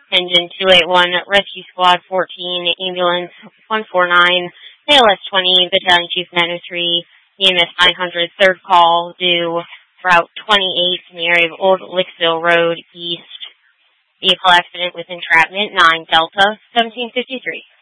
Engine 281, Rescue Squad 14, Ambulance 149, ALS 20, Battalion Chief 903, EMS 900, third call due Route 28 in the area of Old Licksville Road East. Vehicle accident with entrapment, 9 Delta 1753.